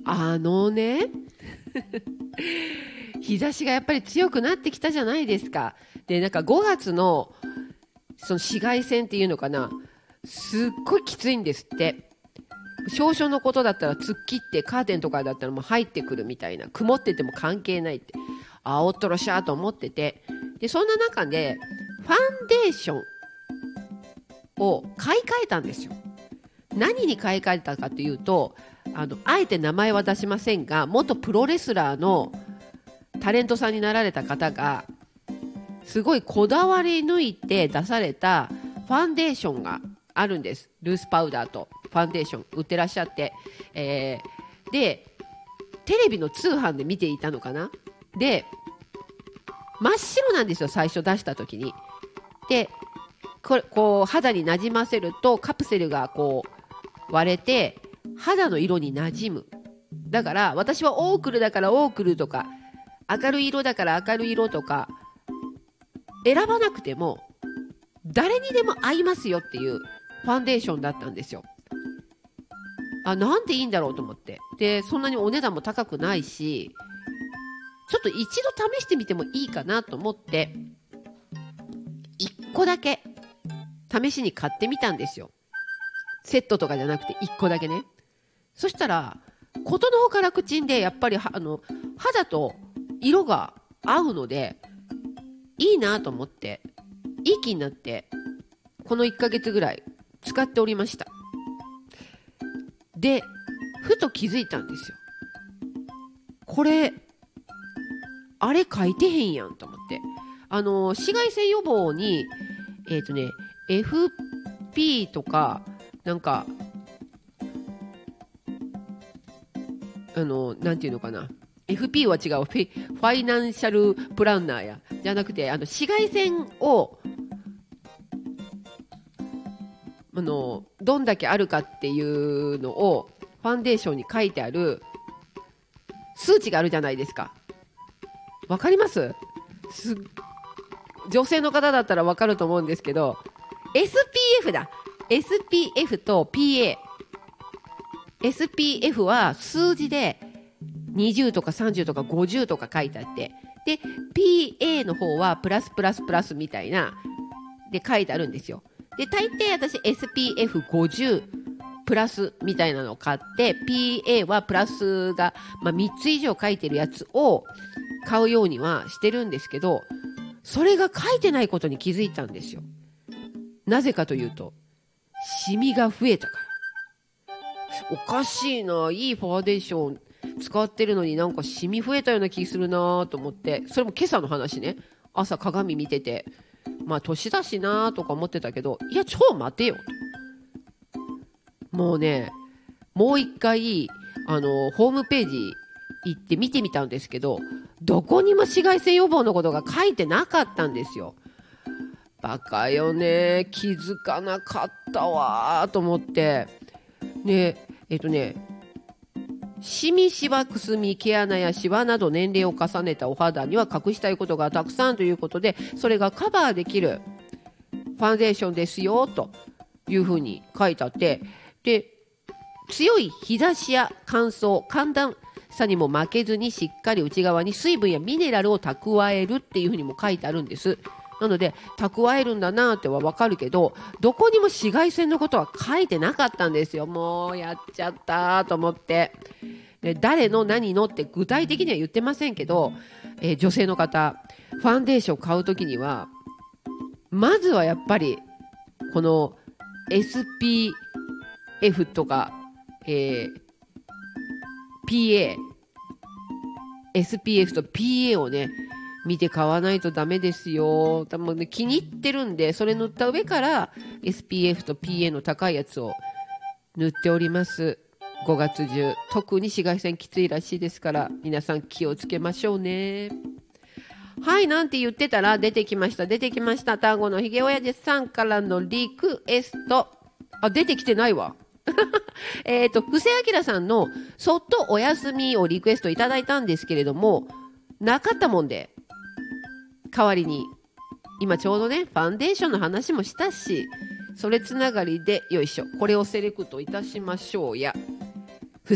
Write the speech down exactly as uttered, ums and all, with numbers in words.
あのね日差しがやっぱり強くなってきたじゃないですか。でなんかごがつのその紫外線っていうのかな、すっごいきついんですって。少々のことだったら突っ切ってカーテンとかだったらもう入ってくるみたいな、曇ってても関係ないって、あおっとろしゃーと思ってて、でそんな中でファンデーションを買い替えたんですよ。何に買い替えたかというと、あのあえて名前は出しませんが、元プロレスラーのタレントさんになられた方がすごいこだわり抜いて出されたファンデーションがあるんです。ルースパウダーとファンデーション売ってらっしゃって、えー、でテレビの通販で見ていたのかな。で真っ白なんですよ、最初出した時に。でこれこう肌になじませるとカプセルがこう割れて肌の色になじむ。だから私はオークルだからオークルとか、明るい色だから明るい色とか選ばなくても誰にでも合いますよっていうファンデーションだったんですよ。あ、なんていいんだろうと思って。でそんなにお値段も高くないし、ちょっと一度試してみてもいいかなと思っていっこだけ試しに買ってみたんですよ。セットとかじゃなくていっこだけね。そしたらことのほか楽ちんで、やっぱりあの肌と色が合うのでいいなと思っていい気になって、このいっかげつぐらい使っておりました。でふと気づいたんですよ。これあれ書いてへんやんと思って、あの紫外線予防にえっとね エフピー とかなんかあのなんていうのかな、 エフピー は違う、フィ、ファイナンシャルプランナーやじゃなくて、あの紫外線をあのどんだけあるかっていうのをファンデーションに書いてある数値があるじゃないですか。わかります？す女性の方だったらわかると思うんですけど、 エスピーエフ だ。 エスピーエフ と ピーエー、 エスピーエフ は数字でにじゅうとかさんじゅうとかごじゅうとか書いてあって、で ピーエー の方はプラスプラスプラスみたいなで書いてあるんですよ。で大抵私 エスピーエフごじゅう プラスみたいなのを買って、 ピーエー はプラスが、まあ、みっつ以上書いてるやつを買うようにはしてるんですけど、それが書いてないことに気づいたんですよ。なぜかというとシミが増えたから。おかしいな、いいファンデーション使ってるのになんかシミ増えたような気するなと思って、それも今朝の話ね。朝鏡見てて、まあ年だしなとか思ってたけど、いやちょ待てよと、もうねもう一回あのホームページ行って見てみたんですけど、どこにも紫外線予防のことが書いてなかったんですよ。バカよね、気づかなかったわと思って。ねえっとねシミ、シワ、くすみ、毛穴やシワなど年齢を重ねたお肌には隠したいことがたくさんということで、それがカバーできるファンデーションですよというふうに書いてあって、で強い日差しや乾燥寒暖差にも負けずにしっかり内側に水分やミネラルを蓄えるっていうふうにも書いてあるんです。なので蓄えるんだなっては分かるけど、どこにも紫外線のことは書いてなかったんですよ。もうやっちゃったと思って。で誰の何のって具体的には言ってませんけど、えー、女性の方ファンデーション買うときにはまずはやっぱりこの エスピーエフ とか、えー、ピーエー、エスピーエフ と ピーエー をね見て買わないとダメですよ。多分ね気に入ってるんで、それ塗った上から エスピーエフ と ピーエー の高いやつを塗っております。ごがつ中特に紫外線きついらしいですから、皆さん気をつけましょうね。はい、なんて言ってたら出てきました出てきましたターゴのひげおやじさんからのリクエスト。あ、出てきてないわえっと布施明さんのそっとお休みをリクエストいただいたんですけれども、なかったもんで代わりに今ちょうどねファンデーションの話もしたし、それつながりでよいしょ、これをセレクトいたしましょうや。